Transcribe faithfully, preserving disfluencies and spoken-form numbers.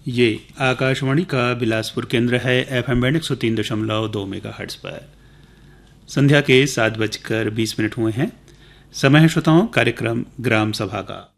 ये आकाशवाणी का बिलासपुर केंद्र है। एफएम बैंड एक सौ तीन दशमलव दो मेगाहर्ट्ज पर संध्या के सात बजकर बीस मिनट हुए हैं। समय है श्रोताओं कार्यक्रम ग्राम सभा का।